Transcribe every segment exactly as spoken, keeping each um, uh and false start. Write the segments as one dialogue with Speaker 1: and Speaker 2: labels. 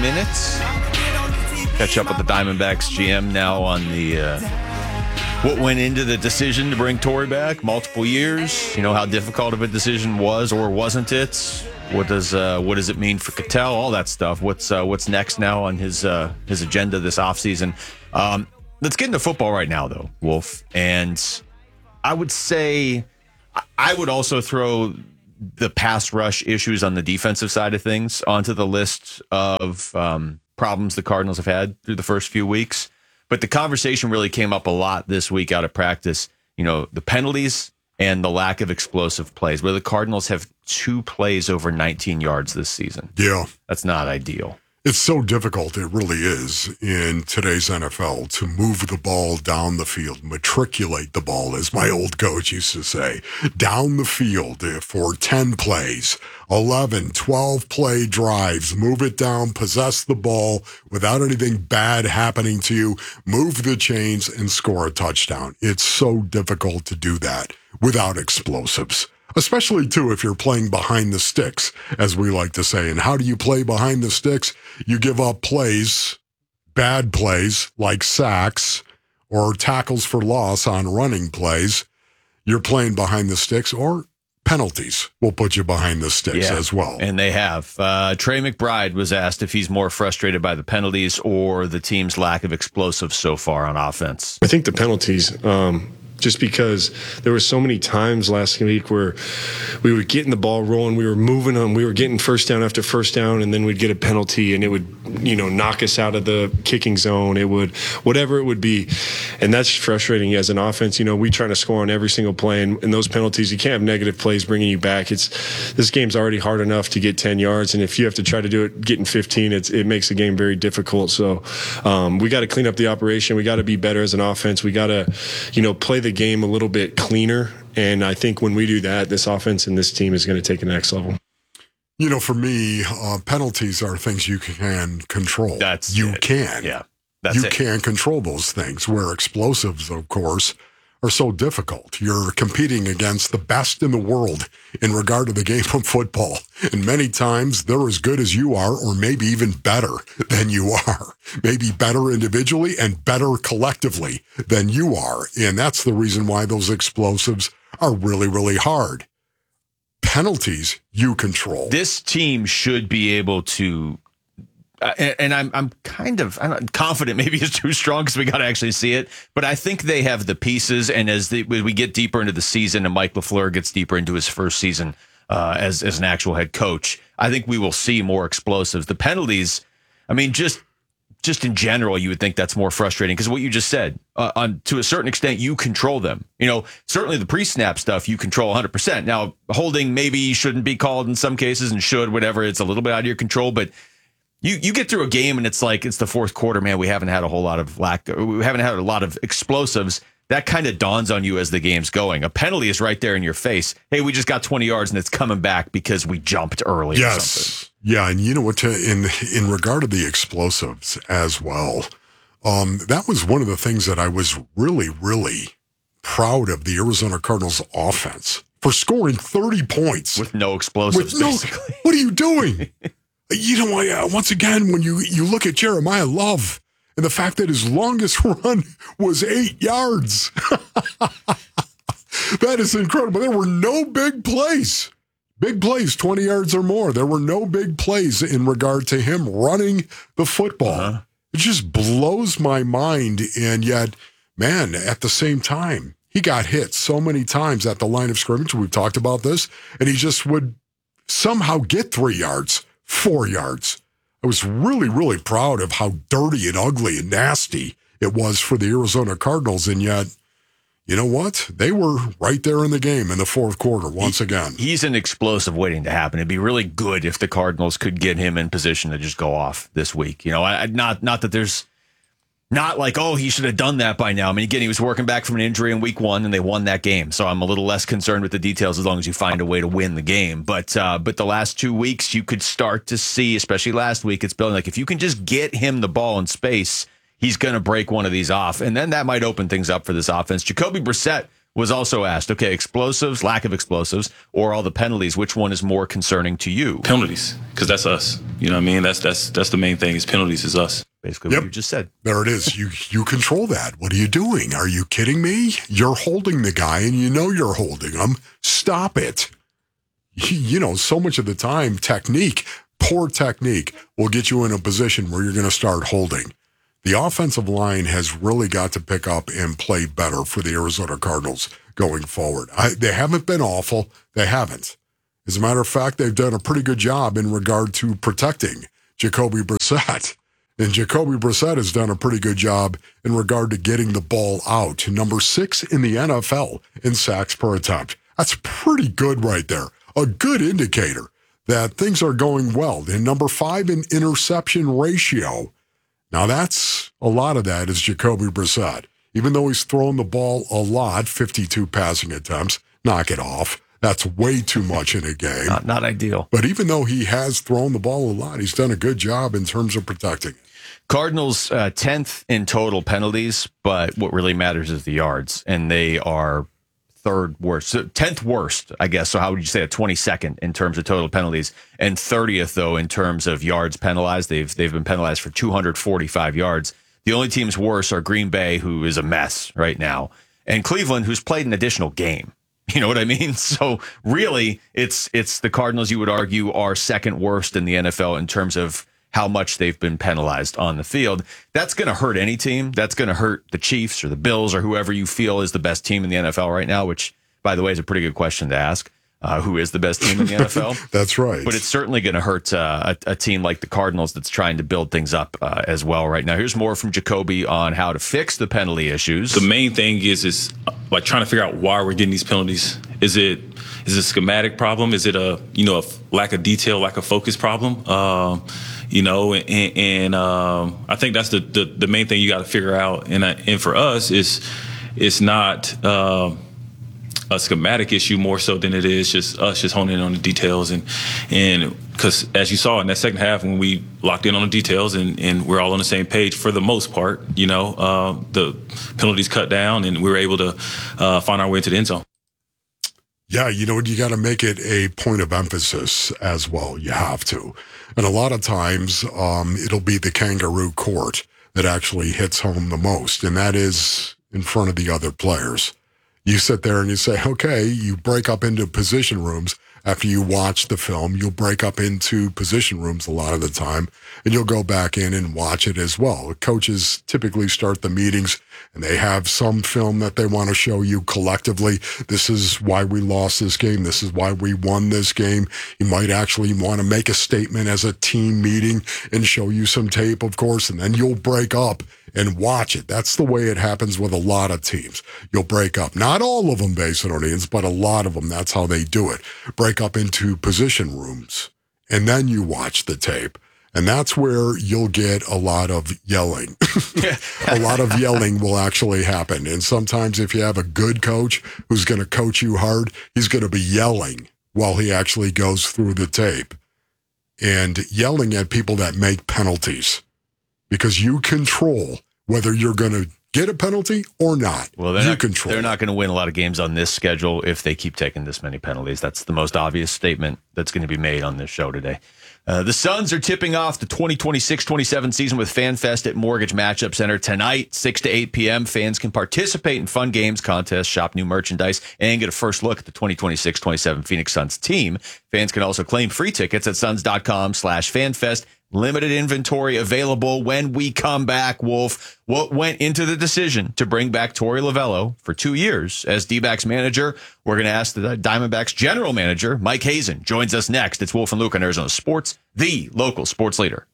Speaker 1: minutes. Catch up with the Diamondbacks G M now on the uh, what went into the decision to bring Torey back. Multiple years. You know how difficult of a decision was or wasn't it? What does uh, what does it mean for Ketel? All that stuff. What's uh, what's next now on his uh, his agenda this offseason? Um, let's get into football right now, though, Wolf. And I would say I would also throw the pass rush issues on the defensive side of things onto the list of um, problems the Cardinals have had through the first few weeks. But the conversation really came up a lot this week out of practice. You know, the penalties and the lack of explosive plays, where the Cardinals have two plays over nineteen yards this season.
Speaker 2: Yeah.
Speaker 1: That's not ideal.
Speaker 2: It's so difficult, it really is, in today's N F L to move the ball down the field, matriculate the ball, as my old coach used to say, down the field for ten plays, eleven, twelve play drives, move it down, possess the ball without anything bad happening to you, move the chains, and score a touchdown. It's so difficult to do that without explosives. Especially, too, if you're playing behind the sticks, as we like to say. And how do you play behind the sticks? You give up plays, bad plays, like sacks or tackles for loss on running plays. You're playing behind the sticks, or penalties will put you behind the sticks
Speaker 1: yeah,
Speaker 2: as well.
Speaker 1: And they have. Uh, Trey McBride was asked if he's more frustrated by the penalties or the team's lack of explosives so far on offense.
Speaker 3: I think the penalties, um, just because there were so many times last week where we were getting the ball rolling, we were moving them, we were getting first down after first down, and then we'd get a penalty, and it would, you know, knock us out of the kicking zone. It would, whatever it would be. And that's frustrating as an offense. You know, we try to score on every single play, and, and those penalties, you can't have negative plays bringing you back. It's this game's already hard enough to get ten yards, and if you have to try to do it getting fifteen, it's, it makes the game very difficult. So um, we got to clean up the operation. We got to be better as an offense. We got to, you know, play the game a little bit cleaner, and I think when we do that, this offense and this team is going to take it to the next level.
Speaker 2: You know, for me, uh, penalties are things you can control.
Speaker 1: That's
Speaker 2: you
Speaker 1: it.
Speaker 2: can.
Speaker 1: Yeah, that's
Speaker 2: you
Speaker 1: it.
Speaker 2: can control those things, where explosives, of course, are so difficult. You're competing against the best in the world in regard to the game of football. And many times they're as good as you are, or maybe even better than you are. Maybe better individually and better collectively than you are. And that's the reason why those explosives are really, really hard. Penalties, you control.
Speaker 1: This team should be able to, uh, and, and I'm I'm kind of I'm not confident, maybe it's too strong because we got to actually see it, but I think they have the pieces, and as, they, as we get deeper into the season and Mike LaFleur gets deeper into his first season uh, as, as an actual head coach, I think we will see more explosives. The penalties, I mean, just just in general, you would think that's more frustrating because what you just said, uh, on to a certain extent, you control them. You know, certainly the pre-snap stuff you control one hundred percent. Now, holding maybe shouldn't be called in some cases and should, whatever. It's a little bit out of your control, but you you get through a game and it's like it's the fourth quarter, man. We haven't had a whole lot of lack. We haven't had a lot of explosives. That kind of dawns on you as the game's going. A penalty is right there in your face. Hey, we just got twenty yards and it's coming back because we jumped early.
Speaker 2: Yes.
Speaker 1: Or something.
Speaker 2: Yeah, and you know what? To, in in regard to the explosives as well, um, that was one of the things that I was really, really proud of the Arizona Cardinals offense for scoring thirty points
Speaker 1: with no explosives.
Speaker 2: With no,
Speaker 1: basically. What
Speaker 2: are you doing? You know, I, uh, once again, when you you look at Jeremiah Love and the fact that his longest run was eight yards, that is incredible. There were no big plays. Big plays, twenty yards or more. There were no big plays in regard to him running the football. Uh-huh. It just blows my mind. And yet, man, at the same time, he got hit so many times at the line of scrimmage. We've talked about this. And he just would somehow get three yards, four yards. I was really, really proud of how dirty and ugly and nasty it was for the Arizona Cardinals. And yet, you know what? They were right there in the game in the fourth quarter once
Speaker 1: he,
Speaker 2: again.
Speaker 1: He's an explosive waiting to happen. It'd be really good if the Cardinals could get him in position to just go off this week. You know, I, not not that there's not like, oh, he should have done that by now. I mean, again, he was working back from an injury in week one, and they won that game. So I'm a little less concerned with the details as long as you find a way to win the game. But uh, but the last two weeks, you could start to see, especially last week, it's building like if you can just get him the ball in space, he's going to break one of these off. And then that might open things up for this offense. Jacoby Brissett was also asked, okay, explosives, lack of explosives, or all the penalties, which one is more concerning to you?
Speaker 4: Penalties, because that's us. You know what I mean? That's that's that's the main thing is penalties is us.
Speaker 1: Basically
Speaker 2: Yep.
Speaker 1: what you just said.
Speaker 2: There it is. You you control that. What are you doing? Are you kidding me? You're holding the guy and you know you're holding him. Stop it. You know, so much of the time, technique, poor technique, will get you in a position where you're going to start holding. The offensive line has really got to pick up and play better for the Arizona Cardinals going forward. I, they haven't been awful. They haven't. As a matter of fact, they've done a pretty good job in regard to protecting Jacoby Brissett. And Jacoby Brissett has done a pretty good job in regard to getting the ball out. Number six in the N F L in sacks per attempt. That's pretty good right there. A good indicator that things are going well. And number five in interception ratio. Now that's, a lot of that is Jacoby Brissett. Even though he's thrown the ball a lot, fifty-two passing attempts, knock it off. That's way too much in a game.
Speaker 1: Not, not ideal.
Speaker 2: But even though he has thrown the ball a lot, he's done a good job in terms of protecting it.
Speaker 1: Cardinals uh, tenth in total penalties, but what really matters is the yards, and they are third worst, so tenth worst, I guess. So how would you say that? twenty-second in terms of total penalties, and thirtieth though in terms of yards penalized. They've they've been penalized for two hundred forty-five yards. The only teams worse are Green Bay, who is a mess right now, and Cleveland, who's played an additional game. You know what I mean? So really, it's it's the Cardinals, you would argue, are second worst in the N F L in terms of how much they've been penalized on the field. That's going to hurt any team. That's going to hurt the Chiefs or the Bills or whoever you feel is the best team in the N F L right now, which, by the way, is a pretty good question to ask. Uh, who is the best team in the N F L?
Speaker 2: That's right.
Speaker 1: But it's certainly going to hurt uh, a, a team like the Cardinals that's trying to build things up uh, as well right now. Here's more from Jacoby on how to fix the penalty issues.
Speaker 4: The main thing is is like trying to figure out why we're getting these penalties. Is it is it a schematic problem? Is it a you know a lack of detail, lack of focus problem? Um, you know, and, and um, I think that's the, the the main thing you got to figure out. And I, and for us, is it's not. Uh, a schematic issue more so than it is just us just honing in on the details. And and because as you saw in that second half when we locked in on the details and, and we're all on the same page for the most part, you know, uh, the penalties cut down and we were able to uh, find our way to the end zone.
Speaker 2: Yeah, you know, you got to make it a point of emphasis as well. You have to. And a lot of times um, it'll be the kangaroo court that actually hits home the most, and that is in front of the other players. You sit there and you say, okay, you break up into position rooms. After you watch the film, you'll break up into position rooms a lot of the time, and you'll go back in and watch it as well. Coaches typically start the meetings, and they have some film that they want to show you collectively. This is why we lost this game. This is why we won this game. You might actually want to make a statement as a team meeting and show you some tape, of course, and then you'll break up and watch it. That's the way it happens with a lot of teams. You'll break up. Not all of them, Basinonians, but a lot of them. That's how they do it. Break up into position rooms, and then you watch the tape. And that's where you'll get a lot of yelling. A lot of yelling will actually happen. And sometimes if you have a good coach who's going to coach you hard, he's going to be yelling while he actually goes through the tape and yelling at people that make penalties. Because you control whether you're going to get a penalty or not.
Speaker 1: Well, they're
Speaker 2: you
Speaker 1: not,
Speaker 2: control.
Speaker 1: They're not going to win a lot of games on this schedule if they keep taking this many penalties. That's the most obvious statement that's going to be made on this show today. Uh, the Suns are tipping off the twenty twenty-six twenty-seven season with FanFest at Mortgage Matchup Center tonight, six to eight p.m. Fans can participate in fun games, contests, shop new merchandise, and get a first look at the twenty twenty-six twenty-seven Phoenix Suns team. Fans can also claim free tickets at suns.com slash FanFest. Limited inventory available when we come back, Wolf. What went into the decision to bring back Torey Lovullo for two years as D-backs manager? We're going to ask the Diamondbacks general manager, Mike Hazen, joins us next. It's Wolf and Luke on Arizona Sports, the local sports leader.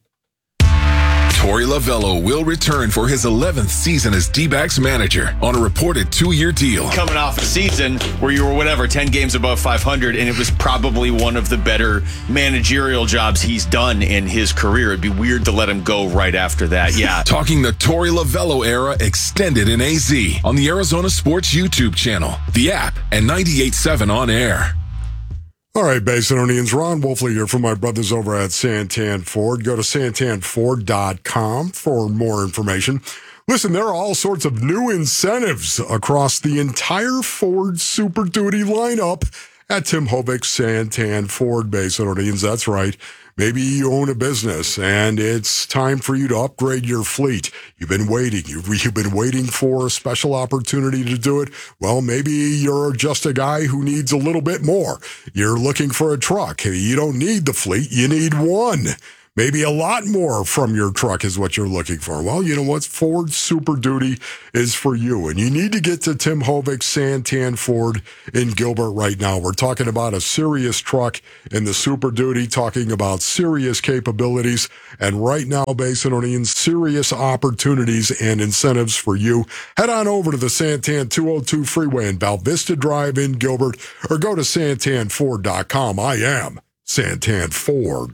Speaker 5: Torey Lovullo will return for his eleventh season as D-backs manager on a reported two-year deal.
Speaker 1: Coming off a season where you were, whatever, ten games above five hundred, and it was probably one of the better managerial jobs he's done in his career. It'd be weird to let him go right after that. Yeah.
Speaker 5: Talking the Torey Lovullo era extended in A Z on the Arizona Sports YouTube channel, the app, and ninety-eight point seven on air.
Speaker 2: All right, Basinonians, Ron Wolfley here from my brothers over at Santan Ford. Go to santan ford dot com for more information. Listen, there are all sorts of new incentives across the entire Ford Super Duty lineup at Tim Hovik Santan Ford, Basinonians. That's right. Maybe you own a business and it's time for you to upgrade your fleet. You've been waiting. You've, you've been waiting for a special opportunity to do it. Well, maybe you're just a guy who needs a little bit more. You're looking for a truck. You don't need the fleet. You need one. Maybe a lot more from your truck is what you're looking for. Well, you know what? Ford Super Duty is for you. And you need to get to Tim Hovik Santan Ford in Gilbert right now. We're talking about a serious truck in the Super Duty, talking about serious capabilities. And right now, Basinonians, serious opportunities and incentives for you. Head on over to the Santan two oh two Freeway in Val Vista Drive in Gilbert, or go to santan ford dot com. I am Santan Ford.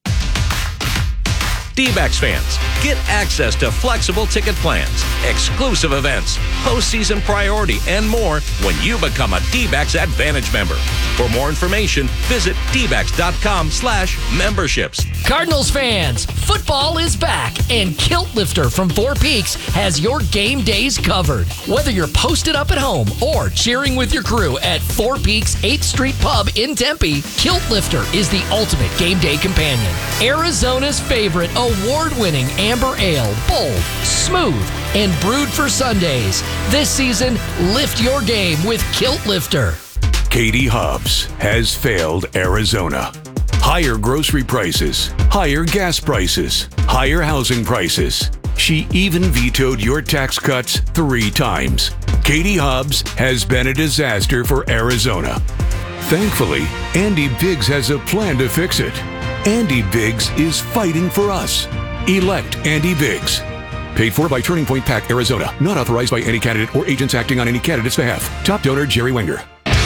Speaker 6: D-backs fans, get access to flexible ticket plans, exclusive events, postseason priority, and more when you become a D-backs Advantage member. For more information, visit d backs dot com slash memberships.
Speaker 7: Cardinals fans, football is back, and Kilt Lifter from Four Peaks has your game days covered. Whether you're posted up at home or cheering with your crew at Four Peaks eighth Street Pub in Tempe, Kilt Lifter is the ultimate game day companion. Arizona's favorite award-winning amber ale, bold, smooth, and brewed for Sundays. This season, lift your game with Kilt Lifter.
Speaker 8: Katie Hobbs has failed Arizona. Higher grocery prices, higher gas prices, higher housing prices. She even vetoed your tax cuts three times. Katie Hobbs has been a disaster for Arizona. Thankfully, Andy Biggs has a plan to fix it. Andy Biggs is fighting for us. Elect Andy Biggs. Paid for by Turning Point PAC, Arizona. Not authorized by any candidate or agents acting on any candidate's behalf. Top donor, Jerry Wenger.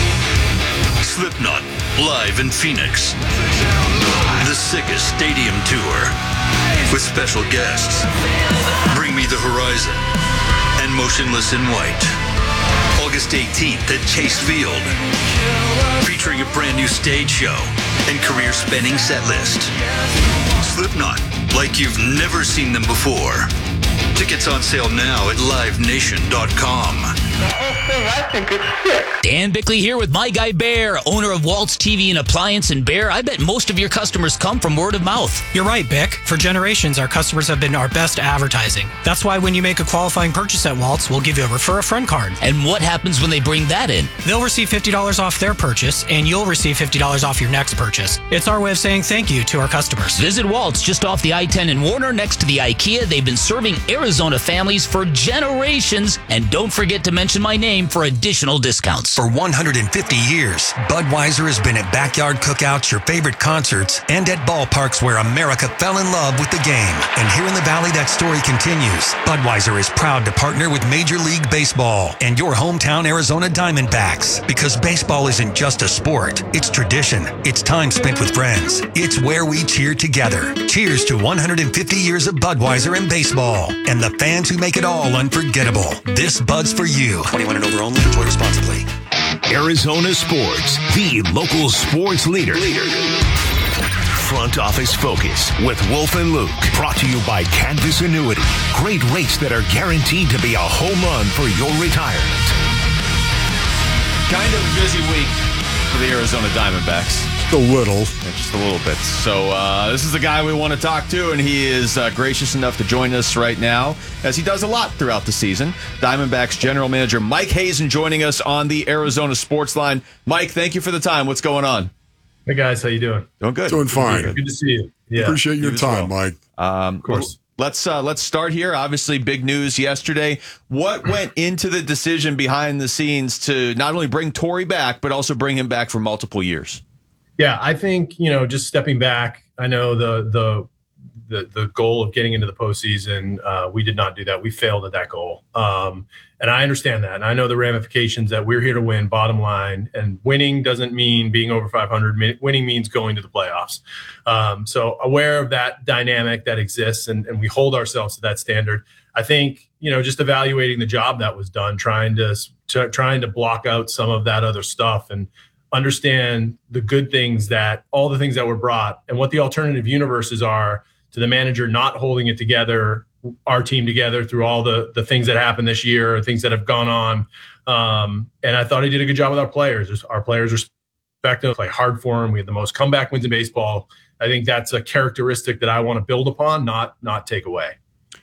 Speaker 9: Slipknot, live in Phoenix. The Sickest Stadium Tour. With special guests. Bring Me the Horizon. And Motionless in White. August eighteenth at Chase Field. Featuring a brand new stage show and career-spanning set list. Slipknot, like you've never seen them before. Tickets on sale now at live nation dot com.
Speaker 10: The whole thing, I think it's sick.
Speaker 11: Dan Bickley here with My Guy Bear, owner of Waltz T V and Appliance. And Bear, I bet most of your customers come from word of mouth.
Speaker 12: You're right, Bick. For generations, our customers have been our best advertising. That's why when you make a qualifying purchase at Waltz, we'll give you a Refer a Friend card.
Speaker 11: And what happens when they bring that in?
Speaker 12: They'll receive fifty dollars off their purchase, and you'll receive fifty dollars off your next purchase. It's our way of saying thank you to our customers.
Speaker 11: Visit Waltz just off the I ten in Warner next to the IKEA. They've been serving Arizona families for generations. And don't forget to mention my name for additional discounts.
Speaker 13: For one hundred fifty years, Budweiser has been at backyard cookouts, your favorite concerts, and at ballparks where America fell in love with the game. And here in the Valley, that story continues. Budweiser is proud to partner with Major League Baseball and your hometown Arizona Diamondbacks, because baseball isn't just a sport. It's tradition. It's time spent with friends. It's where we cheer together. Cheers to one hundred fifty years of Budweiser and baseball, and the fans who make it all unforgettable. This Bud's for you. twenty-one and over only. Enjoy responsibly.
Speaker 8: Arizona Sports, the local sports leader. leader. Front Office Focus with Wolf and Luke. Brought to you by Canvas Annuity. Great rates that are guaranteed to be a home run for your retirement.
Speaker 1: Kind of a busy week for the Arizona Diamondbacks.
Speaker 2: A little.
Speaker 1: Yeah, just a little bit. So uh, this is the guy we want to talk to, and he is uh, gracious enough to join us right now, as he does a lot throughout the season. Diamondbacks General Manager Mike Hazen joining us on the Arizona Sports Line. Mike, thank you for the time. What's going on?
Speaker 14: Hey, guys. How you doing?
Speaker 1: Doing good.
Speaker 2: Doing fine.
Speaker 14: Good to see you. Yeah.
Speaker 2: Appreciate your
Speaker 1: You as
Speaker 2: time,
Speaker 1: well.
Speaker 2: Mike.
Speaker 1: Um,
Speaker 14: Of course.
Speaker 1: Let's uh, let's start here. Obviously, big news yesterday. What went into the decision behind the scenes to not only bring Torey back, but also bring him back for multiple years?
Speaker 14: Yeah, I think, you know, just stepping back, I know the the the, the goal of getting into the postseason, uh, we did not do that. We failed at that goal. Um, and I understand that. And I know the ramifications that we're here to win, bottom line. And winning doesn't mean being over five hundred. Winning means going to the playoffs. Um, so aware of that dynamic that exists, and, and we hold ourselves to that standard. I think, you know, just evaluating the job that was done, trying to, to trying to block out some of that other stuff. And understand the good things that all the things that were brought and what the alternative universes are to the manager not holding it together, our team together through all the the things that happened this year, or things that have gone on. Um, and I thought he did a good job with our players. Our players respect us, play hard for him. We had the most comeback wins in baseball. I think that's a characteristic that I want to build upon, not not take away.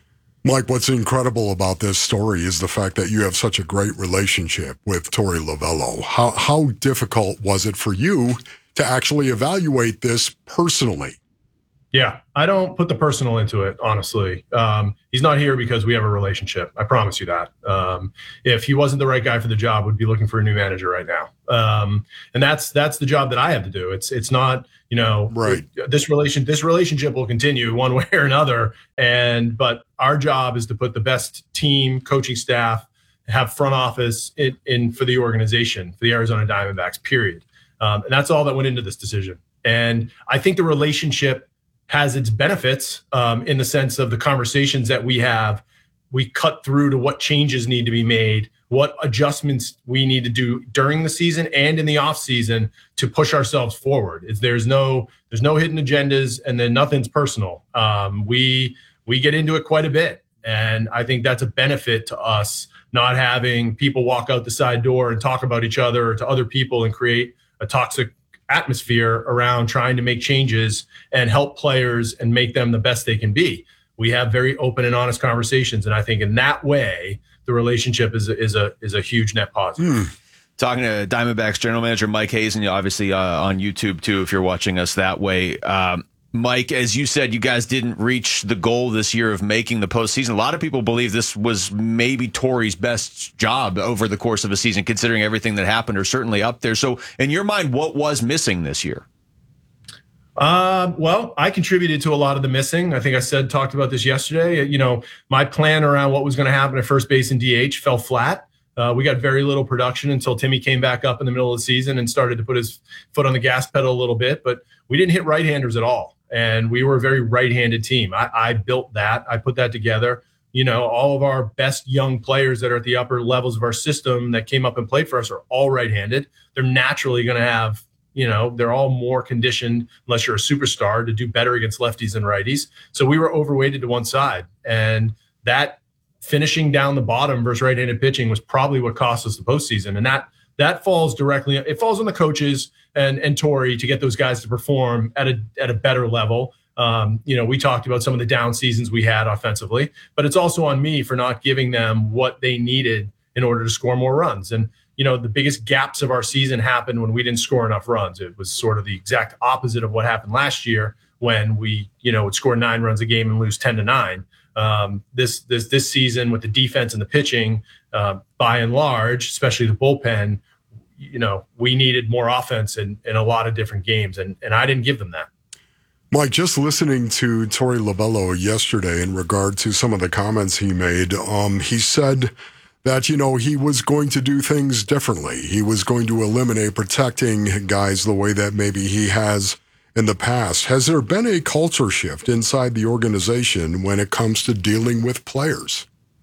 Speaker 2: Mike, what's incredible about this story is the fact that you have such a great relationship with Torey Lovullo. How how difficult was it for you to actually evaluate this personally?
Speaker 14: Yeah, I don't put the personal into it, honestly. Um, he's not here because we have a relationship. I promise you that. Um, if he wasn't the right guy for the job, we'd be looking for a new manager right now. Um, and that's that's the job that I have to do. It's it's not, you know,
Speaker 2: right.
Speaker 14: This relation this relationship will continue one way or another. And but our job is to put the best team, coaching staff, have front office in, in for the organization, for the Arizona Diamondbacks. Period. Um, and that's all that went into this decision. And I think the relationship has its benefits um, in the sense of the conversations that we have. We cut through to what changes need to be made, what adjustments we need to do during the season and in the off season to push ourselves forward. It's, there's no there's no hidden agendas, and then nothing's personal. Um, we we get into it quite a bit, and I think that's a benefit to us, not having people walk out the side door and talk about each other or to other people and create a toxic atmosphere around trying to make changes and help players and make them the best they can be. We have very open and honest conversations, and I think in that way, the relationship is a, is a is a huge net positive.
Speaker 1: Mm. Talking to Diamondbacks general manager Mike Hazen, obviously uh, on YouTube too, if you're watching us that way. Um, Mike, as you said, you guys didn't reach the goal this year of making the postseason. A lot of people believe this was maybe Torey's best job over the course of a season, considering everything that happened, or certainly up there. So in your mind, what was missing this year?
Speaker 14: Uh, well, I contributed to a lot of the missing. I think I said, talked about this yesterday. You know, my plan around what was going to happen at first base and D H fell flat. Uh, we got very little production until Timmy came back up in the middle of the season and started to put his foot on the gas pedal a little bit, but we didn't hit right-handers at all. And we were a very right-handed team. I, I built that. I put that together. You know, all of our best young players that are at the upper levels of our system that came up and played for us are all right-handed. They're naturally going to have, you know, they're all more conditioned, unless you're a superstar, to do better against lefties and righties. So we were overweighted to one side. And that finishing down the bottom versus right-handed pitching was probably what cost us the postseason. And that that falls directly, it falls on the coaches and and Torey to get those guys to perform at a at a better level. Um, you know, we talked about some of the down seasons we had offensively, but it's also on me for not giving them what they needed in order to score more runs. And, you know, the biggest gaps of our season happened when we didn't score enough runs. It was sort of the exact opposite of what happened last year when we, you know, would score nine runs a game and lose ten to nine. Um, this this this season with the defense and the pitching, uh, by and large, especially the bullpen, you know, we needed more offense in, in a lot of different games, and and I didn't give them that.
Speaker 2: Mike, just listening to Torey Lovullo yesterday in regard to some of the comments he made, um, he said that, you know, he was going to do things differently. He was going to eliminate protecting guys the way that maybe he has in the past. Has there been a culture shift inside the organization when it comes to dealing with players?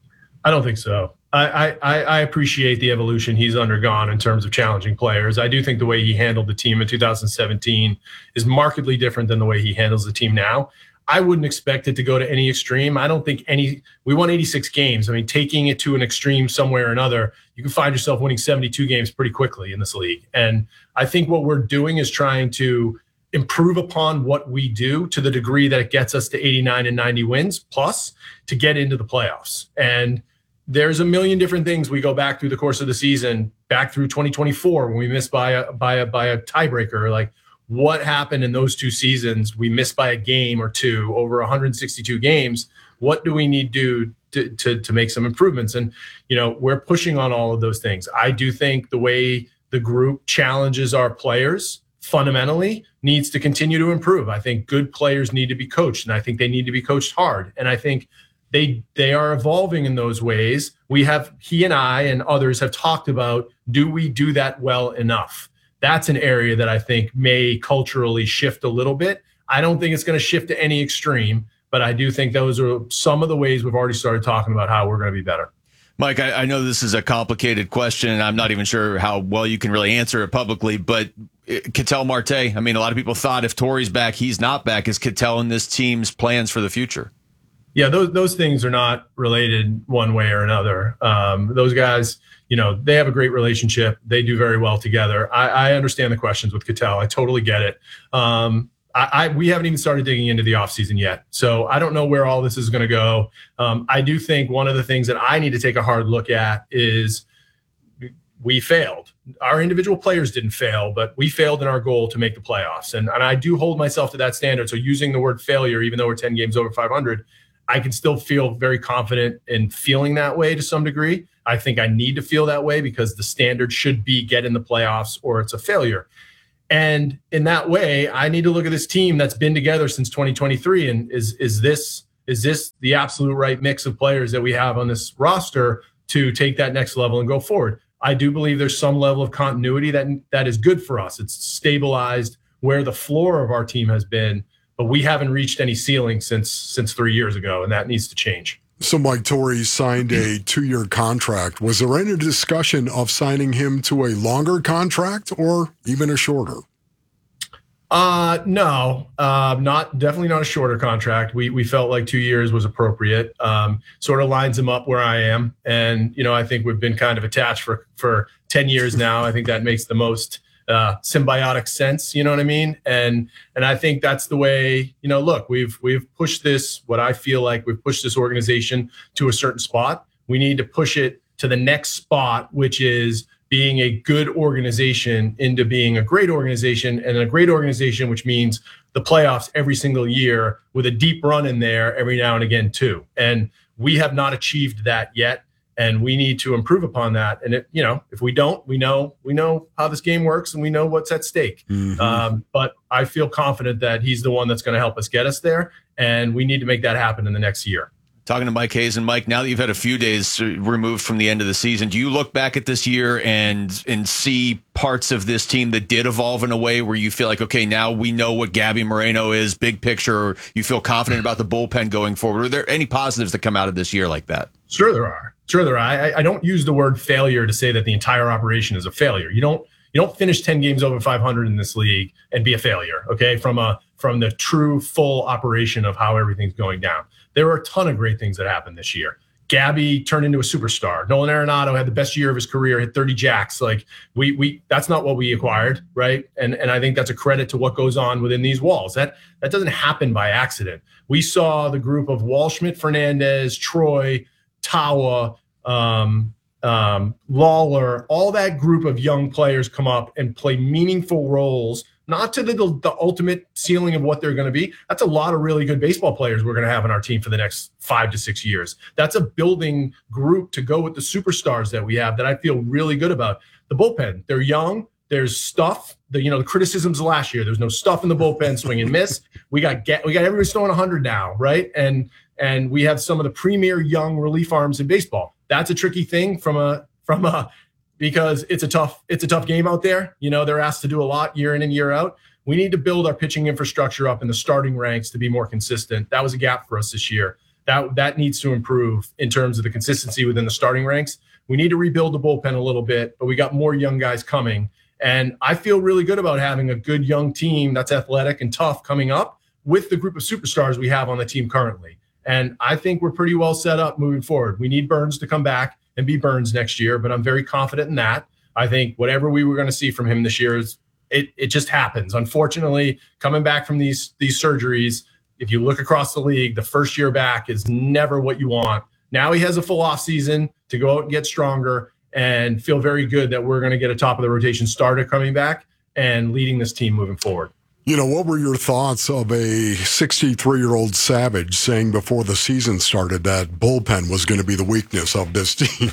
Speaker 14: I don't think so. I, I, I appreciate the evolution he's undergone in terms of challenging players. I do think the way he handled the team in two thousand seventeen is markedly different than the way he handles the team now. I wouldn't expect it to go to any extreme. I don't think any – we won eighty-six games. I mean, taking it to an extreme somewhere or another, you can find yourself winning seventy-two games pretty quickly in this league. And I think what we're doing is trying to improve upon what we do to the degree that it gets us to eighty-nine and ninety wins plus to get into the playoffs. And – there's a million different things we go back through the course of the season, back through twenty twenty-four when we missed by a by a by a tiebreaker. Like, what happened in those two seasons? We missed by a game or two over one hundred sixty-two games. What do we need to do to, to to make some improvements? And you know, we're pushing on all of those things. I do think the way the group challenges our players fundamentally needs to continue to improve. I think good players need to be coached, and I think they need to be coached hard. And I think They they are evolving in those ways. We have, he and I and others have talked about, do we do that well enough? That's an area that I think may culturally shift a little bit. I don't think it's going to shift to any extreme, but I do think those are some of the ways we've already started talking about how we're going to be better.
Speaker 1: Mike, I, I know this is a complicated question, and I'm not even sure how well you can really answer it publicly, but Ketel Marte, I mean, a lot of people thought if Torrey's back, he's not back. Is Ketel in this team's plans for the future?
Speaker 14: Yeah, those those things are not related one way or another. Um, those guys, you know, they have a great relationship. They do very well together. I, I understand the questions with Ketel. I totally get it. Um, I, I we haven't even started digging into the offseason yet, so I don't know where all this is going to go. Um, I do think one of the things that I need to take a hard look at is we failed. Our individual players didn't fail, but we failed in our goal to make the playoffs, and and I do hold myself to that standard. So using the word failure, even though we're ten games over five hundred. I can still feel very confident in feeling that way to some degree. I think I need to feel that way because the standard should be get in the playoffs or it's a failure. And in that way, I need to look at this team that's been together since twenty twenty-three. And is, is this, is this the absolute right mix of players that we have on this roster to take that next level and go forward? I do believe there's some level of continuity that, that is good for us. It's stabilized where the floor of our team has been, but we haven't reached any ceiling since since three years ago, and that needs to change.
Speaker 2: So Mike Torrey signed a two-year contract. Was there any discussion of signing him to a longer contract or even a shorter?
Speaker 14: Uh, no, uh, not definitely not a shorter contract. We we felt like two years was appropriate. Um, sort of lines him up where I am, and you know I think we've been kind of attached for for ten years now. I think that makes the most uh, symbiotic sense. You know what I mean? And and I think that's the way. You know, look, we've we've pushed this. What I feel like we've pushed this organization to a certain spot. We need to push it to the next spot, which is being a good organization into being a great organization, and a great organization, which means the playoffs every single year with a deep run in there every now and again too. And we have not achieved that yet, and we need to improve upon that. And it, you know, if we don't, we know we know how this game works and we know what's at stake. Mm-hmm. Um, but I feel confident that he's the one that's going to help us get us there, and we need to make that happen in the next year.
Speaker 1: Talking to Mike Hazen. Mike, now that you've had a few days removed from the end of the season, do you look back at this year and and see parts of this team that did evolve in a way where you feel like, okay, now we know what Gabby Moreno is, big picture, or you feel confident about the bullpen going forward? Are there any positives that come out of this year like that?
Speaker 14: Sure there are. Sure there are. I, I don't use the word failure to say that the entire operation is a failure. You don't you don't finish ten games over five hundred in this league and be a failure, okay, from a from the true full operation of how everything's going down. There were a ton of great things that happened this year. Gabby turned into a superstar. Nolan Arenado had the best year of his career, hit thirty jacks. Like we, we, that's not what we acquired, right? And and I think that's a credit to what goes on within these walls. That that doesn't happen by accident. We saw the group of Waldschmidt, Fernandez, Troy, Tawa, um, um, Lawler, all that group of young players come up and play meaningful roles. Not to the, the ultimate ceiling of what they're going to be. That's a lot of really good baseball players we're going to have on our team for the next five to six years. That's a building group to go with the superstars that we have that I feel really good about. The bullpen, they're young. There's stuff. The you know the criticisms of last year. There's no stuff in the bullpen, swing and miss. We got get we got everybody throwing one hundred now, right? And and we have some of the premier young relief arms in baseball. That's a tricky thing from a from a. because it's a tough it's a tough game out there. You know, they're asked to do a lot year in and year out. We need to build our pitching infrastructure up in the starting ranks to be more consistent. That was a gap for us this year. That that needs to improve in terms of the consistency within the starting ranks. We need to rebuild the bullpen a little bit, but we got more young guys coming. And I feel really good about having a good young team that's athletic and tough coming up with the group of superstars we have on the team currently. And I think we're pretty well set up moving forward. We need Burns to come back and be Burns next year, but I'm very confident in that. I think whatever we were going to see from him this year is it it just happens. Unfortunately, coming back from these these surgeries, if you look across the league, the first year back is never what you want. Now he has a full off season to go out and get stronger and feel very good that we're going to get a top of the rotation starter coming back and leading this team moving forward.
Speaker 2: You know, what were your thoughts of a sixty-three-year-old Savage saying before the season started that bullpen was going to be the weakness of this team?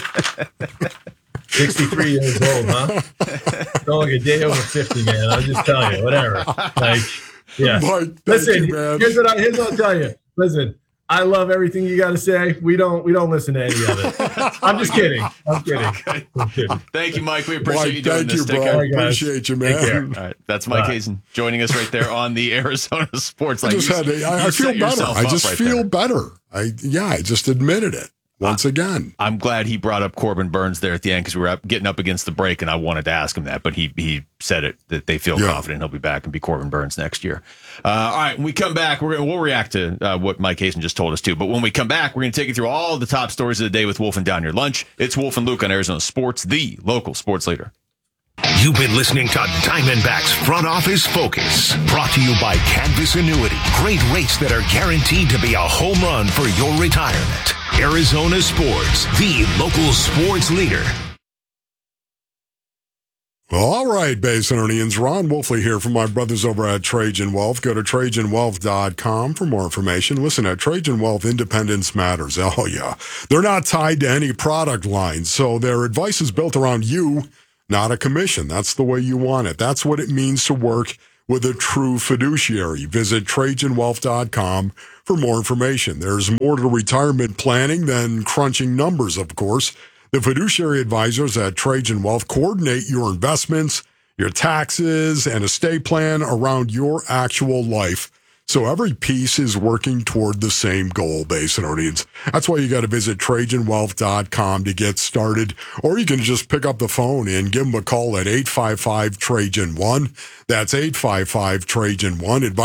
Speaker 14: sixty-three years old, huh? Don't look a day over fifty, man. I'll just tell you, whatever. Like, yeah.
Speaker 2: Mike,
Speaker 14: listen,
Speaker 2: you, man.
Speaker 14: here's what, I, here's what I'll tell you. Listen, I love everything you got to say. We don't we don't listen to any of it. I'm just kidding. I'm kidding.
Speaker 1: Okay.
Speaker 14: I'm kidding.
Speaker 1: Thank you, Mike. We appreciate
Speaker 2: Mike,
Speaker 1: you doing
Speaker 2: thank
Speaker 1: this.
Speaker 2: you,
Speaker 1: Take
Speaker 2: bro.
Speaker 1: care.
Speaker 2: I appreciate you, man.
Speaker 1: All right, that's Mike
Speaker 14: Bye.
Speaker 1: Hazen joining us right there on the Arizona Sports
Speaker 2: I
Speaker 1: Line.
Speaker 2: just
Speaker 1: You-
Speaker 2: had a, I,
Speaker 1: you
Speaker 2: I feel
Speaker 1: set
Speaker 2: better.
Speaker 1: yourself
Speaker 2: I
Speaker 1: up
Speaker 2: just
Speaker 1: right
Speaker 2: feel
Speaker 1: there.
Speaker 2: better. I yeah, I just admitted it. once again.
Speaker 1: I'm glad he brought up Corbin Burns there at the end because we were up, getting up against the break, and I wanted to ask him that, but he he said it that they feel
Speaker 2: Yeah.
Speaker 1: confident he'll be back and be Corbin Burns next year. Uh, all right, when we come back, we're gonna, we'll react to uh, what Mike Hazen just told us too. But when we come back, we're going to take you through all the top stories of the day with Wolf and Down Your Lunch. It's Wolf and Luke on Arizona Sports, the local sports leader.
Speaker 8: You've been listening to Diamondbacks Front Office Focus, brought to you by Canvas Annuity. Great rates that are guaranteed to be a home run for your retirement. Arizona Sports, the local sports leader.
Speaker 2: Well, all right, Basinonians. Ron Wolfley here from my brothers over at Trajan Wealth. Go to Trajan Wealth dot com for more information. Listen, at Trajan Wealth, independence matters. Oh, yeah. They're not tied to any product line, so their advice is built around you, not a commission. That's the way you want it. That's what it means to work with a true fiduciary. Visit Trajan Wealth dot com for more information. There's more to retirement planning than crunching numbers, of course. The fiduciary advisors at Trajan Wealth coordinate your investments, your taxes, and estate plan around your actual life. So every piece is working toward the same goal, Basinonians. That's why you got to visit Trajan Wealth dot com to get started. Or you can just pick up the phone and give them a call at eight five five Trajan one. That's eight five five Trajan one. Advice